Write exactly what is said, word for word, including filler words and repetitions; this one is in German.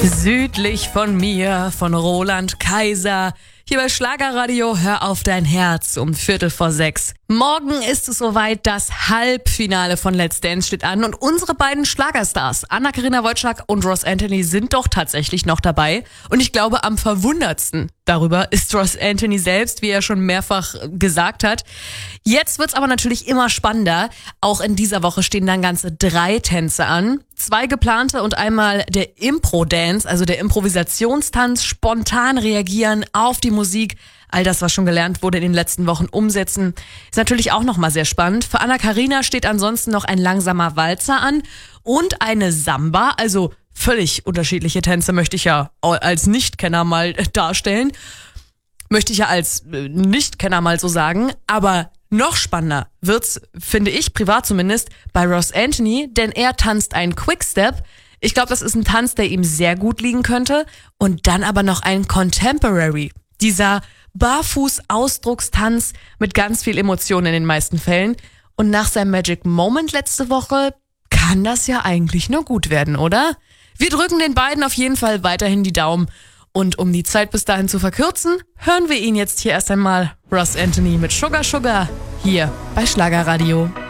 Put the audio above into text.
Südlich von mir, von Roland Kaiser. Hier bei Schlagerradio, hör auf dein Herz um Viertel vor sechs. Morgen ist es soweit, das Halbfinale von Let's Dance steht an und unsere beiden Schlagerstars, Anna-Karina Wojcik und Ross Anthony, sind doch tatsächlich noch dabei. Und ich glaube, am verwundertsten darüber ist Ross Anthony selbst, wie er schon mehrfach gesagt hat. Jetzt wird's aber natürlich immer spannender. Auch in dieser Woche stehen dann ganze drei Tänze an. Zwei geplante und einmal der Impro-Dance, also der Improvisationstanz, spontan reagieren auf die Musik. All das, was schon gelernt wurde in den letzten Wochen, umsetzen. Ist natürlich auch nochmal sehr spannend. Für Anna-Karina steht ansonsten noch ein langsamer Walzer an und eine Samba, also völlig unterschiedliche Tänze möchte ich ja als Nichtkenner mal darstellen. Möchte ich ja als Nichtkenner mal so sagen. Aber noch spannender wird's, finde ich, privat zumindest, bei Ross Anthony, denn er tanzt einen Quickstep. Ich glaube, das ist ein Tanz, der ihm sehr gut liegen könnte. Und dann aber noch ein Contemporary. Dieser Barfuß-Ausdruckstanz mit ganz viel Emotion in den meisten Fällen. Und nach seinem Magic Moment letzte Woche kann das ja eigentlich nur gut werden, oder? Wir drücken den beiden auf jeden Fall weiterhin die Daumen. Und um die Zeit bis dahin zu verkürzen, hören wir ihn jetzt hier erst einmal, Ross Anthony mit Sugar Sugar, hier bei Schlagerradio.